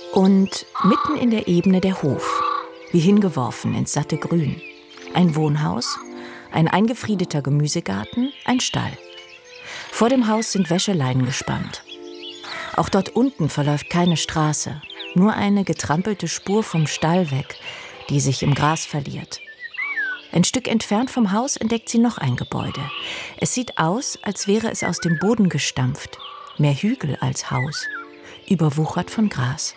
Und mitten in der Ebene der Hof, wie hingeworfen ins satte Grün. Ein Wohnhaus, ein eingefriedeter Gemüsegarten, ein Stall. Vor dem Haus sind Wäscheleinen gespannt. Auch dort unten verläuft keine Straße, nur eine getrampelte Spur vom Stall weg, die sich im Gras verliert. Ein Stück entfernt vom Haus entdeckt sie noch ein Gebäude. Es sieht aus, als wäre es aus dem Boden gestampft. Mehr Hügel als Haus, überwuchert von Gras.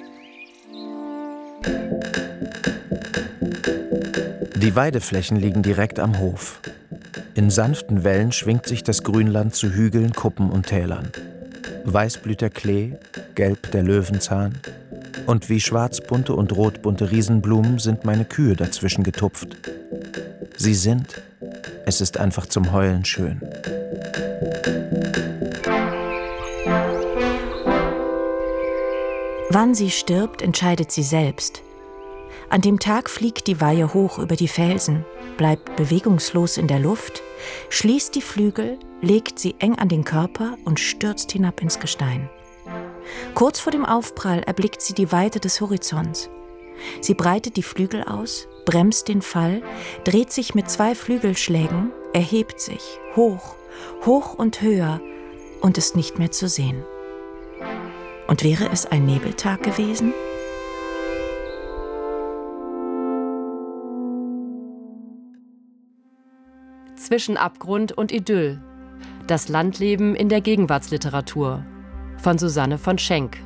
Die Weideflächen liegen direkt am Hof. In sanften Wellen schwingt sich das Grünland zu Hügeln, Kuppen und Tälern. Weiß blüht der Klee, gelb der Löwenzahn. Und wie schwarzbunte und rotbunte Riesenblumen sind meine Kühe dazwischen getupft. Es ist einfach zum Heulen schön. Wann sie stirbt, entscheidet sie selbst. An dem Tag fliegt die Weihe hoch über die Felsen, bleibt bewegungslos in der Luft, schließt die Flügel, legt sie eng an den Körper und stürzt hinab ins Gestein. Kurz vor dem Aufprall erblickt sie die Weite des Horizonts. Sie breitet die Flügel aus, bremst den Fall, dreht sich mit 2 Flügelschlägen, erhebt sich, hoch, hoch und höher und ist nicht mehr zu sehen. Und wäre es ein Nebeltag gewesen? Zwischen Abgrund und Idyll. Das Landleben in der Gegenwartsliteratur. Von Susanne von Schenk.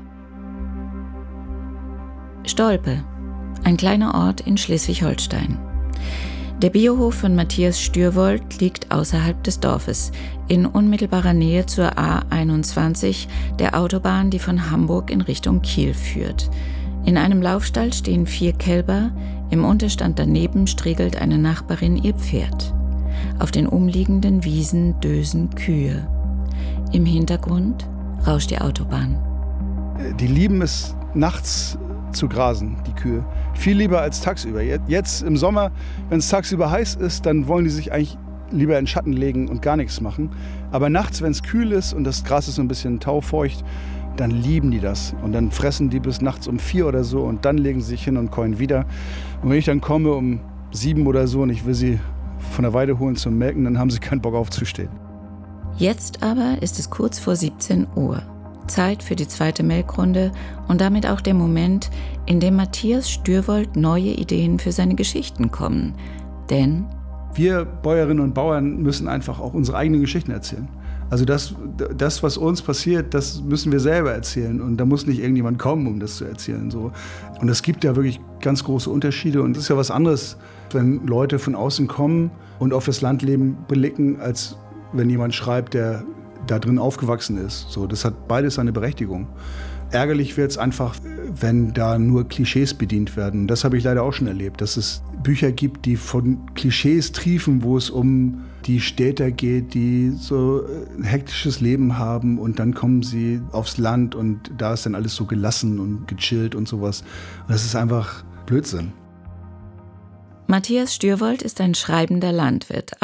Stolpe, ein kleiner Ort in Schleswig-Holstein. Der Biohof von Matthias Stürwold liegt außerhalb des Dorfes, in unmittelbarer Nähe zur A21, der Autobahn, die von Hamburg in Richtung Kiel führt. In einem Laufstall stehen 4 Kälber, im Unterstand daneben striegelt eine Nachbarin ihr Pferd. Auf den umliegenden Wiesen dösen Kühe. Im Hintergrund rauscht die Autobahn. Die lieben es, nachts zu grasen, die Kühe. Viel lieber als tagsüber. Jetzt im Sommer, wenn es tagsüber heiß ist, dann wollen die sich eigentlich lieber in den Schatten legen und gar nichts machen. Aber nachts, wenn es kühl ist und das Gras ist so ein bisschen taufeucht, dann lieben die das. Und dann fressen die bis nachts um 4 oder so und dann legen sie sich hin und käuen wieder. Und wenn ich dann komme um 7 oder so und ich will sie von der Weide holen zum Melken, dann haben sie keinen Bock aufzustehen. Jetzt aber ist es kurz vor 17 Uhr. Zeit für die zweite Melkrunde und damit auch der Moment, in dem Matthias Stürwold neue Ideen für seine Geschichten kommen. Denn wir Bäuerinnen und Bauern müssen einfach auch unsere eigenen Geschichten erzählen. Also das, was uns passiert, das müssen wir selber erzählen. Und da muss nicht irgendjemand kommen, um das zu erzählen. So. Und es gibt ja wirklich ganz große Unterschiede. Und es ist ja was anderes, wenn Leute von außen kommen und auf das Landleben blicken, als wenn jemand schreibt, der da drin aufgewachsen ist. So, das hat beides seine Berechtigung. Ärgerlich wird es einfach, wenn da nur Klischees bedient werden. Das habe ich leider auch schon erlebt, dass es Bücher gibt, die von Klischees triefen, wo es um die Städter geht, die so ein hektisches Leben haben und dann kommen sie aufs Land und da ist dann alles so gelassen und gechillt und sowas. Und das ist einfach Blödsinn. Matthias Stürwold ist ein schreibender Landwirt.